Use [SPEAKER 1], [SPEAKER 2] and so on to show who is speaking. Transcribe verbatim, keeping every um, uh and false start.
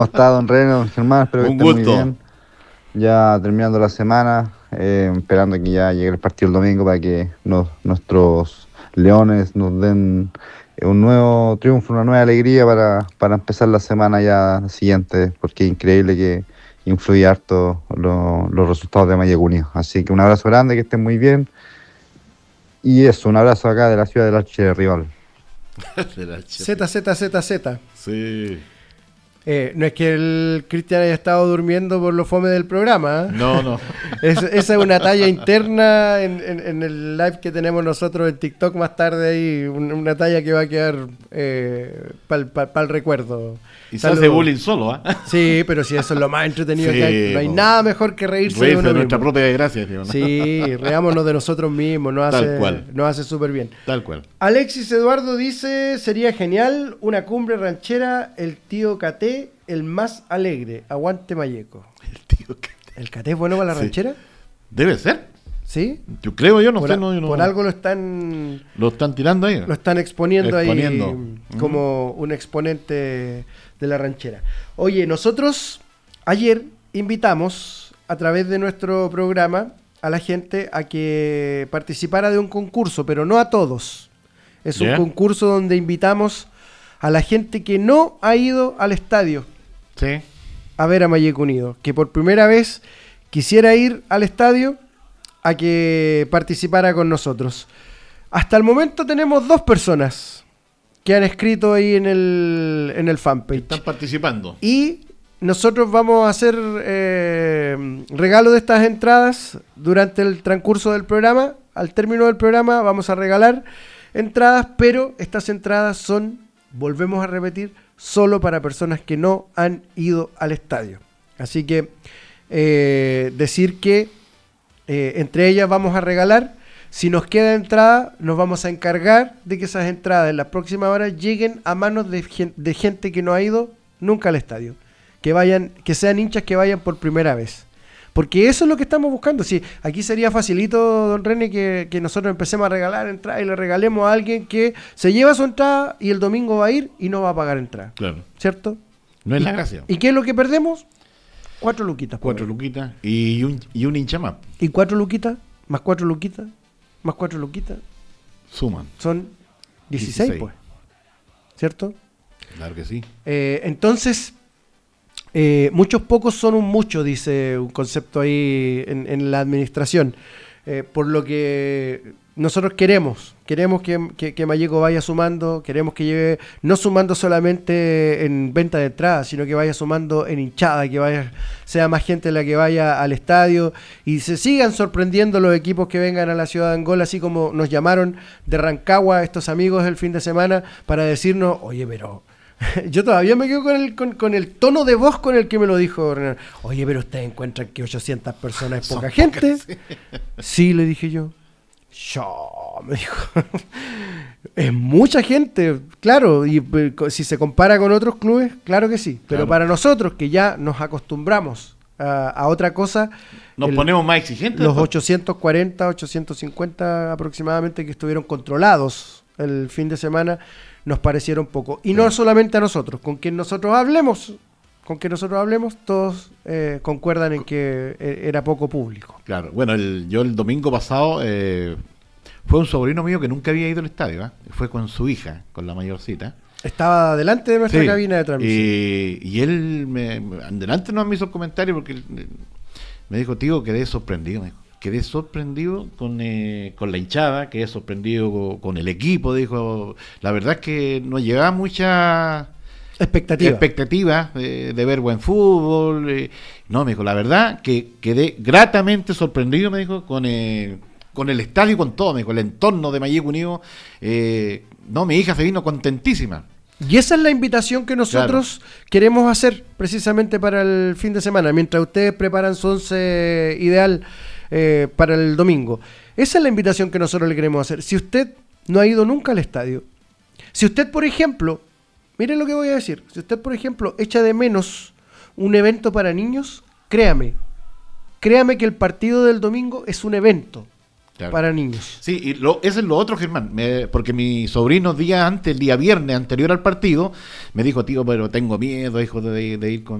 [SPEAKER 1] ¿Cómo está, don Reno, don Germán? Espero que
[SPEAKER 2] Un
[SPEAKER 1] estén muy
[SPEAKER 2] gusto.
[SPEAKER 1] bien. Ya terminando la semana, eh, esperando que ya llegue el partido el domingo para que nos- nuestros leones nos den eh, un nuevo triunfo, una nueva alegría para, para empezar la semana ya siguiente, porque es increíble que influye harto lo- los resultados de Mayecunio. Así que un abrazo grande, que estén muy bien. Y eso, un abrazo acá de la ciudad del Archirrival.
[SPEAKER 2] De la Chepe.
[SPEAKER 3] Z, Z, Z, Z.
[SPEAKER 2] Sí.
[SPEAKER 3] Eh, no es que el Cristian haya estado durmiendo por lo fome del programa. ¿eh?
[SPEAKER 2] No, no.
[SPEAKER 3] Es- esa es una talla interna en, en- en el live que tenemos nosotros en TikTok más tarde ahí. un- Una talla que va a quedar para el recuerdo.
[SPEAKER 2] Y se hace
[SPEAKER 3] Saludos.
[SPEAKER 2] bullying solo, ¿ah?
[SPEAKER 3] Sí, pero si eso es lo más entretenido
[SPEAKER 2] Sí,
[SPEAKER 3] que hay. No hay
[SPEAKER 2] po.
[SPEAKER 3] nada mejor que reírse de
[SPEAKER 2] Reírse
[SPEAKER 3] uno
[SPEAKER 2] de nuestra
[SPEAKER 3] mismo.
[SPEAKER 2] propia desgracia, tío, ¿no?
[SPEAKER 3] Sí, reámonos de nosotros mismos. Nos
[SPEAKER 2] Tal
[SPEAKER 3] hace,
[SPEAKER 2] cual.
[SPEAKER 3] nos hace súper bien.
[SPEAKER 2] Tal cual.
[SPEAKER 3] Alexis Eduardo dice, sería genial una cumbre ranchera, el tío Caté, el más alegre. Aguante Mayeco.
[SPEAKER 2] El tío que...
[SPEAKER 3] ¿El Caté es bueno para la
[SPEAKER 2] Sí.
[SPEAKER 3] ranchera?
[SPEAKER 2] Debe ser.
[SPEAKER 3] ¿Sí?
[SPEAKER 2] Yo creo, yo no
[SPEAKER 3] por,
[SPEAKER 2] sé.
[SPEAKER 3] a-
[SPEAKER 2] No, yo no-
[SPEAKER 3] por algo lo están
[SPEAKER 2] Lo están tirando ahí.
[SPEAKER 3] lo están exponiendo,
[SPEAKER 2] Exponiendo.
[SPEAKER 3] ahí como un exponente de la ranchera. Oye, nosotros ayer invitamos a través de nuestro programa a la gente a que participara de un concurso, pero no a todos. Es
[SPEAKER 2] ¿Ya?
[SPEAKER 3] un concurso donde invitamos a la gente que no ha ido al estadio
[SPEAKER 2] Sí.
[SPEAKER 3] a ver a Mayeco Unido, que por primera vez quisiera ir al estadio a que participara con nosotros. Hasta el momento tenemos dos personas que han escrito ahí en el, en el fanpage.
[SPEAKER 2] Están participando.
[SPEAKER 3] Y nosotros vamos a hacer eh, regalo de estas entradas durante el transcurso del programa. Al término del programa vamos a regalar entradas, pero estas entradas son, volvemos a repetir, solo para personas que no han ido al estadio. Así que eh, decir que eh, entre ellas vamos a regalar. Si nos queda entrada, nos vamos a encargar de que esas entradas en las próximas horas lleguen a manos de, gen- de gente que no ha ido nunca al estadio. Que vayan, que sean hinchas que vayan por primera vez. Porque eso es lo que estamos buscando. Si aquí sería facilito, don René, que, que nosotros empecemos a regalar entradas y le regalemos a alguien que se lleva su entrada y el domingo va a ir y no va a pagar entrada.
[SPEAKER 2] Claro.
[SPEAKER 3] ¿Cierto?
[SPEAKER 2] No es
[SPEAKER 3] ¿Y,
[SPEAKER 2] la gracia.
[SPEAKER 3] ¿Y qué es lo que perdemos? Cuatro luquitas. por
[SPEAKER 2] Cuatro
[SPEAKER 3] ahí.
[SPEAKER 2] luquitas y un, y un hincha más.
[SPEAKER 3] Y cuatro luquitas, más cuatro luquitas, más cuatro luquitas,
[SPEAKER 2] Suman.
[SPEAKER 3] son dieciséis,
[SPEAKER 2] dieciséis.
[SPEAKER 3] pues. ¿Cierto?
[SPEAKER 2] Claro que sí.
[SPEAKER 3] Eh, entonces, eh, muchos pocos son un mucho, dice un concepto ahí en, en la administración. Eh, por lo que nosotros queremos, queremos que, que, que Mayeco vaya sumando, queremos que lleve, no sumando solamente en venta de entradas, sino que vaya sumando en hinchada, que vaya, sea más gente la que vaya al estadio y se sigan sorprendiendo los equipos que vengan a la ciudad de Angola, así como nos llamaron de Rancagua estos amigos el fin de semana para decirnos, oye, pero yo todavía me quedo con el, con, con el tono de voz con el que me lo dijo Renan. Oye, pero ustedes encuentran que ochocientas personas es
[SPEAKER 2] Son
[SPEAKER 3] poca gente.
[SPEAKER 2] pocas, sí.
[SPEAKER 3] Sí, le dije yo. Yo, me dijo. Es mucha gente, claro, y eh, co- si se compara con otros clubes, claro que sí. Pero
[SPEAKER 2] Claro.
[SPEAKER 3] para nosotros, que ya nos acostumbramos a, a otra cosa,
[SPEAKER 2] Nos
[SPEAKER 3] el-
[SPEAKER 2] ponemos más exigentes.
[SPEAKER 3] los
[SPEAKER 2] después.
[SPEAKER 3] ochocientos cuarenta, ochocientos cincuenta aproximadamente que estuvieron controlados el fin de semana nos parecieron poco. Y no solamente a nosotros, con quien nosotros hablemos, con quien nosotros hablemos, todos eh, concuerdan en que eh, era poco público.
[SPEAKER 2] Claro. Bueno, el, yo el domingo pasado eh, fue un sobrino mío que nunca había ido al estadio. ¿ah? Fue con su hija, con la mayorcita.
[SPEAKER 3] Estaba delante de nuestra
[SPEAKER 2] Sí.
[SPEAKER 3] cabina de transmisión.
[SPEAKER 2] Y, y él, me, me- delante no me hizo el comentario porque él, eh, me dijo, tío, quedé sorprendido. Me dijo, quedé sorprendido con, eh, con la hinchada, quedé sorprendido con, con el equipo. Dijo, la verdad es que no llevaba mucha
[SPEAKER 3] Expectativa.
[SPEAKER 2] expectativa de, de ver buen fútbol. eh. No, me dijo, la verdad que quedé gratamente sorprendido, me dijo, con, eh, con el estadio y con todo, me dijo, el entorno de Mayeco Unido. Eh, no, mi hija se vino contentísima.
[SPEAKER 3] Y esa es la invitación que nosotros queremos hacer precisamente para el fin de semana, mientras ustedes preparan su once ideal eh, para el domingo. Esa es la invitación que nosotros le queremos hacer. Si usted no ha ido nunca al estadio, si usted, por ejemplo, miren lo que voy a decir, si usted, por ejemplo, echa de menos un evento para niños, créame, créame que el partido del domingo es un evento.
[SPEAKER 2] Claro.
[SPEAKER 3] para niños.
[SPEAKER 2] Sí, y lo, ese es lo otro, Germán, me- porque mi sobrino día antes, el día viernes anterior al partido, me dijo, tío, pero tengo miedo, hijo, de, de ir con